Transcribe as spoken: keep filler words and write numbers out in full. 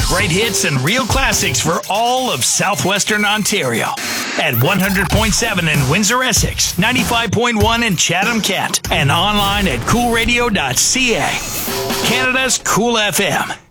Great hits and real classics for all of southwestern Ontario. At one hundred point seven in Windsor, Essex, ninety-five point one in Chatham, Kent, and online at cool radio dot c a. Canada's Cool F M.